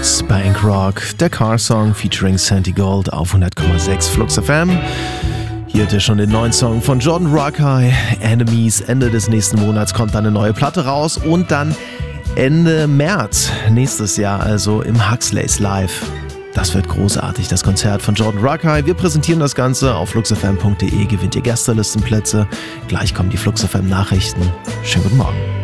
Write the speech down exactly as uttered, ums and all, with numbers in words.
Spank Rock, der Car-Song featuring Santi Gold auf hundert Komma sechs Flux F M. Hier hat ihr schon den neuen Song von Jordan Rakei, Enemies. Ende des nächsten Monats kommt dann eine neue Platte raus und dann Ende März nächstes Jahr, also im Huxleys Live. Das wird großartig, das Konzert von Jordan Rakei. Wir präsentieren das Ganze auf flux f m punkt d e, gewinnt ihr Gästelistenplätze. Gleich kommen die Flux F M Nachrichten. Schönen guten Morgen.